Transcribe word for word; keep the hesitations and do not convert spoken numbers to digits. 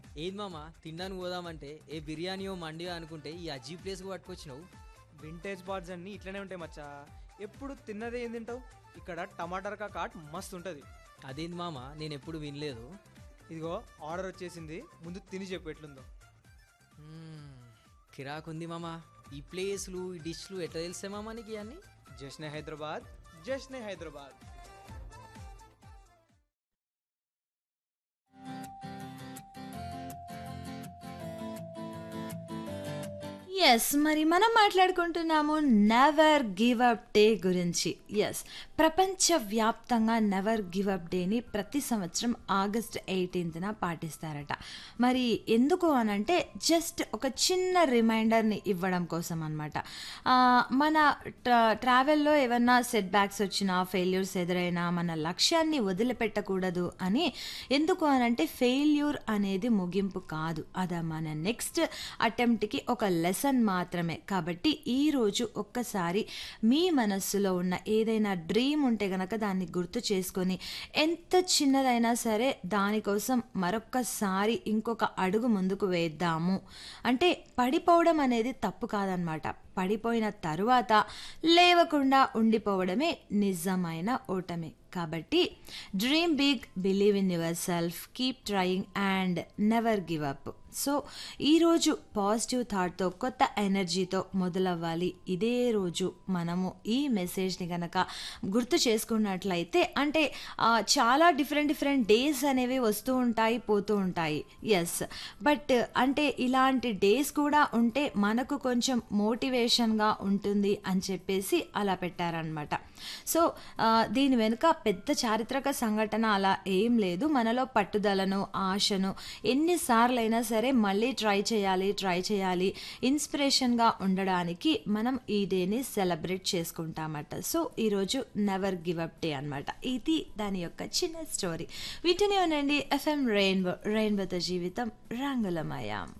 ఏది మామ తినడానికి పోదామంటే ఏ బిర్యానీయో మండియో అనుకుంటే ఈ అజీ ప్లేస్కి పట్టుకొచ్చినావు. వింటేజ్ బార్స్ అన్నీ ఇట్లనే ఉంటాయి మచ్చా. ఎప్పుడు తిన్నదే ఏం తింటావు? ఇక్కడ టమాటర్ కాట్ మస్తు ఉంటుంది. అదేంది మామ నేను ఎప్పుడు వినలేదు. ఇదిగో ఆర్డర్ వచ్చేసింది, ముందు తిని చెప్పు ఎట్లుందో. మ్మ్, కిరాకుంది మామ. ఈ ప్లేస్లు ఈ డిష్లు ఎట్లా తెలిసే మామ నీకు ఇవన్నీ? జశ్నే హైదరాబాద్, జశ్నే హైదరాబాద్. ఎస్ మరి మనం మాట్లాడుకుంటున్నాము నెవర్ గివ్ అప్ డే గురించి. ఎస్, ప్రపంచవ్యాప్తంగా నెవర్ గివ్ అప్ డేని ప్రతి సంవత్సరం ఆగస్ట్ ఎయిటీన్త్న పాటిస్తారట. మరి ఎందుకు అనంటే జస్ట్ ఒక చిన్న రిమైండర్ని ఇవ్వడం కోసం అనమాట. మన ట్రావెల్లో ఏమన్నా సెట్ బ్యాక్స్ వచ్చినా, ఫెయిల్యూర్స్ ఎదురైనా మన లక్ష్యాన్ని వదిలిపెట్టకూడదు అని. ఎందుకు అనంటే ఫెయిల్యూర్ అనేది ముగింపు కాదు, అది మన నెక్స్ట్ అటెంప్ట్కి ఒక లెసన్ మాత్రమే. కాబట్టి ఈరోజు ఒక్కసారి మీ మనస్సులో ఉన్న ఏదైనా డ్రీమ్ ఉంటే గనక దాన్ని గుర్తు చేసుకొని ఎంత చిన్నదైనా సరే దానికోసం మరొక్కసారి ఇంకొక అడుగు ముందుకు వేద్దాము. అంటే పడిపోవడం అనేది తప్పు కాదనమాట. పడిపోయిన తరువాత లేవకుండా ఉండిపోవడమే నిజమైన ఓటమి. కాబట్టి dream big, believe in your self, keep trying and never give up. So ఈరోజు పాజిటివ్ థాట్తో, కొత్త ఎనర్జీతో మొదలవ్వాలి. ఇదే రోజు మనము ఈ మెసేజ్ని కనుక గుర్తు చేసుకున్నట్లయితే, అంటే చాలా డిఫరెంట్ డిఫరెంట్ డేస్ అనేవి వస్తూ ఉంటాయి, పోతూ ఉంటాయి. ఎస్, బట్ అంటే ఇలాంటి డేస్ కూడా ఉంటే మనకు కొంచెం మోటివేషన్గా ఉంటుంది అని చెప్పేసి అలా పెట్టారనమాట. సో దీని వెనుక పెద్ద చారిత్రక సంఘటన అలా ఏం లేదు. మనలో పట్టుదలను, ఆశను ఎన్నిసార్లైనా సరే మళ్ళీ ట్రై చేయాలి ట్రై చేయాలి ఇన్స్పిరేషన్గా ఉండడానికి మనం ఈ డేని సెలబ్రేట్ చేసుకుంటామట. సో ఈరోజు నెవర్ గివ్ అప్ డే అనమాట. ఇది దాని యొక్క చిన్న స్టోరీ. వీటిని ఉనండి ఎఫ్ఎం రెయిన్బో, రెయిన్బోతో జీవితం రంగులమయం.